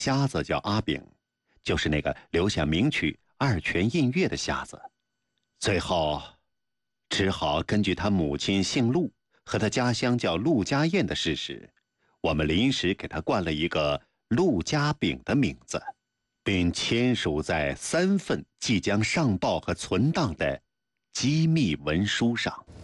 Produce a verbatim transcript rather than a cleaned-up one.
瞎子叫阿炳，就是那个留下名曲《二泉映月》的瞎子。最后，只好根据他母亲姓陆和他家乡叫陆家堰的事实，我们临时给他冠了一个陆家炳的名字，并签署在三份即将上报和存档的机密文书上。